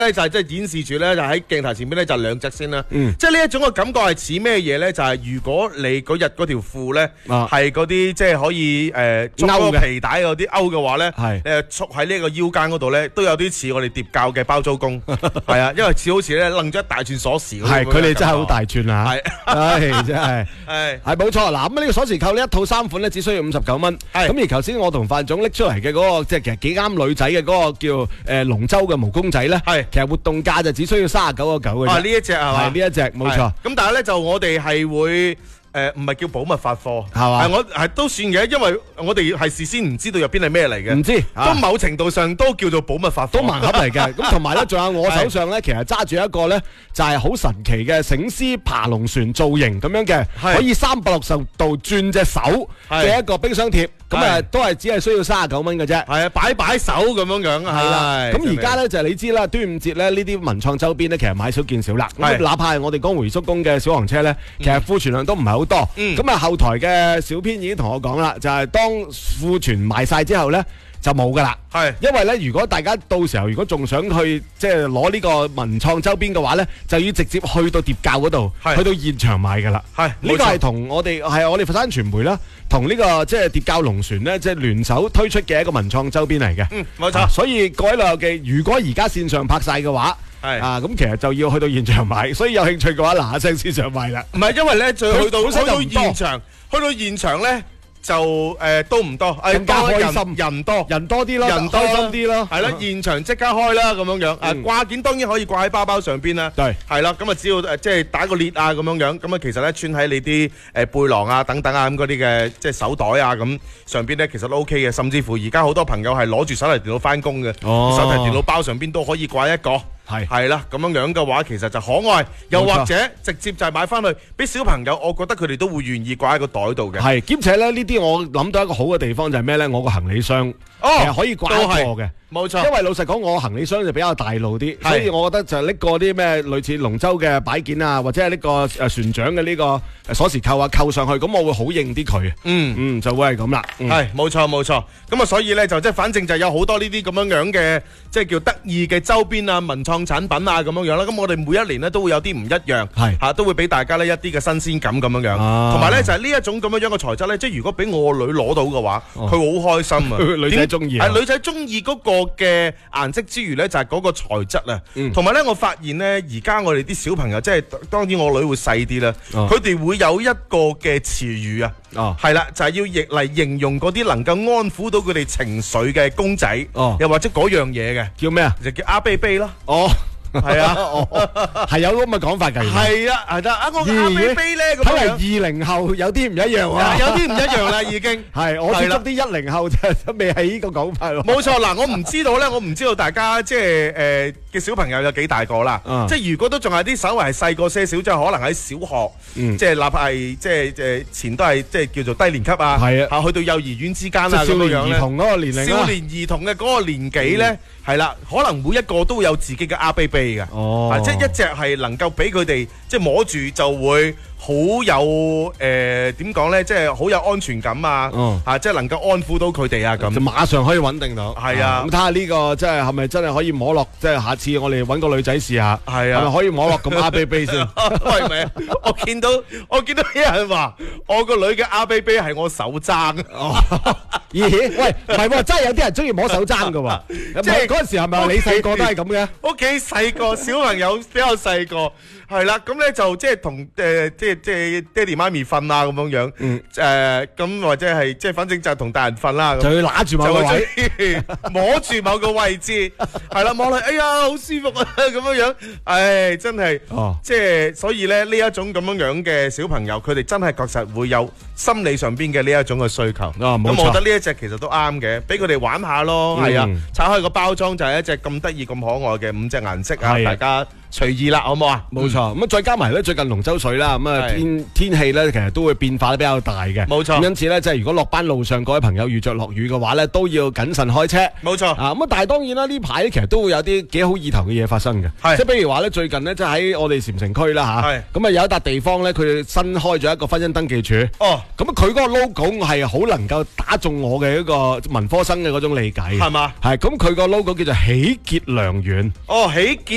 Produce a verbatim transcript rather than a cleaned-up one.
咧就係即係演示住咧，就喺鏡頭前邊咧就兩隻先啦。嗯，即係呢一種嘅感覺係似咩嘢咧？就係如果你嗰日嗰條褲咧係嗰啲即係可以誒捉嗰個皮帶嗰啲勾嘅話咧，係誒束喺呢個腰間嗰度咧，都有啲似我哋疊教嘅包租公，係啊，因為似好似咧掕咗一大串鎖匙。 係佢哋真係好大串啊！係，係真係係係冇錯。嗱咁呢個鎖匙扣呢一套三款咧，只需要五十九蚊。咁而頭先我同范總拎出嚟嘅嗰個即係其實幾啱女仔嘅嗰個叫誒龍舟嘅毛公仔咧，係其實活動價就只需要三十九個九嘅啫。啊， 呢一隻係嘛？ 係呢一隻冇錯。 咁但係咧就我哋係會。誒唔係叫保密發貨係嘛？係我係都算嘅，因為我哋係事先唔知道入邊係咩嚟嘅，唔知都某程度上都叫做保密發貨，都盲盒嚟嘅。咁同埋咧，仲有我手上咧，其實揸住一個咧，就係好神奇嘅醒獅爬龍船造型咁樣嘅，可以三百六十度轉隻手嘅一個冰箱貼。咁啊，都係只係需要三十九蚊嘅啫。係啊，擺擺手咁樣樣啊。係啦。咁而家咧就係你知啦，端午節咧呢啲文創周邊咧，其實買少見少啦。咁哪怕係我哋講回叔公嘅小黃車咧，其實庫存量都唔係好多。咁啊，後台嘅小編已經同我講啦，就係當庫存賣晒之後咧，就冇噶啦。係，因為咧，如果大家到時候如果仲想去即係攞呢個文創周邊嘅話咧，就要直接去到碟教嗰度，去到現場買噶啦。係，呢個係同我哋係我哋佛山傳媒啦，同呢個即係碟教龍船咧，即係聯手推出嘅一個文創周邊嚟嘅。嗯，冇錯。所以各位老友記，如果而家線上拍晒嘅話，係啊，咁其實就要去到現場買。所以有興趣嘅話，嗱嗱聲線上買啦。唔係，因為咧，最去到去到現場，去到現場咧。就誒都唔多，更加開心，人多人多啲咯，人開心啲咯，係啦，現場即刻開啦咁樣樣。誒掛件當然可以掛喺包包上邊啦，係係啦，咁啊只要誒即係打個裂啊咁樣樣，咁啊其實咧穿喺你啲誒背囊啊等等啊咁嗰啲嘅即係手袋啊咁上邊咧其實都 OK 嘅，甚至乎而家好多朋友係攞住手提電腦翻工嘅，手提電腦包上邊都可以掛一個。係係啦，咁樣樣嘅話，其實就可愛，又或者直接就係買翻去俾小朋友，我覺得佢哋都會願意掛喺個袋度嘅。係，兼且咧呢啲我諗到一個好嘅地方就係咩咧？我個行李箱其實可以掛一個嘅。冇錯，因為老實講，我行李箱就比較大路啲，所以我覺得就拎個啲咩類似龍舟嘅擺件啊，或者係呢個誒船長嘅呢個鎖匙扣啊，扣上去，咁我會好應啲佢。嗯嗯，就會係咁啦。係，冇錯冇錯。咁啊，所以咧就即係反正就有好多呢啲咁樣樣嘅，即係叫得意嘅周邊啊、文創產品啊咁樣樣啦。咁我哋每一年咧都會有啲唔一樣，係嚇都會俾大家呢一啲嘅新鮮感咁樣樣。同埋咧就係呢一種咁樣樣嘅材質咧，即係如果俾我女攞到嘅話，佢好開心啊！女仔中意，係女仔中意嗰個嘅顏色之餘咧，就係嗰個材質啊，同埋咧，我發現咧，而家我哋啲小朋友，即係當然我女會細啲啦，佢哋會有一個嘅詞語啊，係啦，就係要譯嚟形容嗰啲能夠安撫到佢哋情緒嘅公仔，又或者嗰樣嘢嘅，叫咩啊？就叫阿貝貝咯。哦。係啊，係有咁嘅講法㗎。係啊，係得啊，我阿貝貝咧咁樣。睇嚟二零後有啲唔一樣啊，有啲唔一樣啦，已經。係，我接觸啲一零後就未係呢個講法咯。冇錯，嗱，我唔知道咧，我唔知道大家即係誒嘅小朋友有幾大個啦。即係如果都仲係啲稍為係細個些少，即係可能喺小學，即係哪怕係即係誒前都係即係叫做低年級啊，係啊，去到幼兒園之間啊咁樣樣咧。少年兒童嗰個年齡，少年兒童嘅嗰個年紀咧。係啦，可能每一個都會有自己嘅阿貝貝嘅，哦、即係一隻係能夠俾佢哋即係摸住就會好有誒點講咧，即係好有安全感啊，嗯、啊即係能夠安撫到佢哋啊咁，就馬上可以穩定到。係啊，咁睇下呢個即係係咪真係可以摸落？即係下次我哋揾個女仔試下，係啊，係咪可以摸落咁阿貝貝先？係咪啊？我見到我見到有人話我個女嘅阿貝貝係我手踭。咦？喂，唔係喎，真係有啲人中意摸手踭㗎喎。即係嗰陣時係咪你細個都係咁嘅？屋企細個小朋友比較細個，係啦，咁咧就即係同誒即係即係爹哋媽咪瞓啊咁樣樣。嗯。誒咁或者係即係反正就係同大人瞓啦。就要揦住某個位，摸住某個位置，係啦，摸落，哎呀好舒服啊咁樣樣。唉，真係。哦。即係所以咧呢一種咁樣樣嘅小朋友，佢哋真係確實會有心理上邊嘅呢一種嘅需求。啊，冇錯。咁我覺得呢一隻其實都啱嘅，俾佢哋玩下咯。係啊，拆開個包裝就係一隻咁得意咁可愛嘅五隻顏色啊，大家隨意啦，好唔好啊？冇錯，咁啊再加埋咧，最近龍舟水啦，咁啊天天氣咧，其實都會變化得比較大嘅。冇錯，因此咧，即係如果落班路上各位朋友遇着落雨嘅話咧，都要謹慎開車。冇錯啊，咁啊，但係當然啦，呢排其實都會有啲幾好意頭嘅嘢發生嘅。即係譬如話咧，最近咧，即係喺我哋禪城區啦吓，咁啊有一笪地方咧，佢新開咗一個婚姻登記處。哦，咁佢嗰個 logo 係好能夠打中我嘅一個文科生嘅嗰種理解。係嘛？係，咁佢個 logo 叫做喜結良緣。哦，喜結。